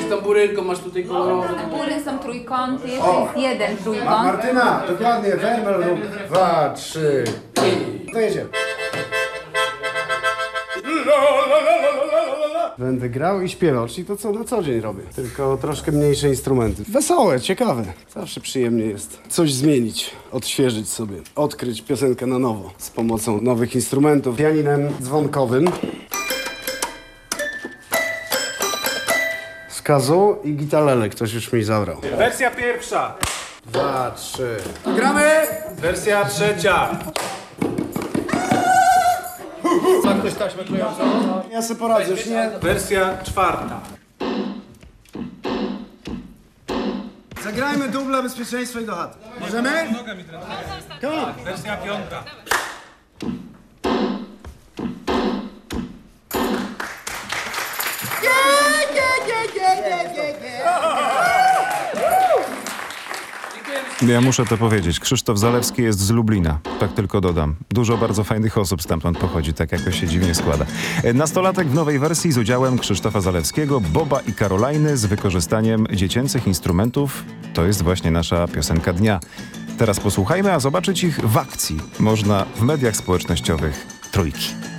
z tamburynką, masz tutaj kolorowy. Góry są trójkąty, jeszcze jest jeden trójkąt. Martyna, dokładnie, wermel rób. 2, 3 i... To jedziemy. Będę grał i śpiewał, czyli to co na co dzień robię. Tylko troszkę mniejsze instrumenty. Wesołe, ciekawe. Zawsze przyjemnie jest coś zmienić, odświeżyć sobie, odkryć piosenkę na nowo z pomocą nowych instrumentów. Pianinem dzwonkowym. Z kazu i gitarelek ktoś już mi zabrał. Wersja pierwsza. 2, 3. Gramy! Wersja trzecia. Ma ktoś taśmę klejącą? Ja sobie poradzę, już nie? Wersja czwarta. Zagrajmy dubla bezpieczeństwa i do chaty. Możemy? Wersja piąta. Ja muszę to powiedzieć. Krzysztof Zalewski jest z Lublina. Tak tylko dodam. Dużo bardzo fajnych osób stamtąd pochodzi, tak jakoś się dziwnie składa. Nastolatek w nowej wersji z udziałem Krzysztofa Zalewskiego, Boba i Karolajny z wykorzystaniem dziecięcych instrumentów. To jest właśnie nasza piosenka dnia. Teraz posłuchajmy, a zobaczyć ich w akcji można w mediach społecznościowych Trójki.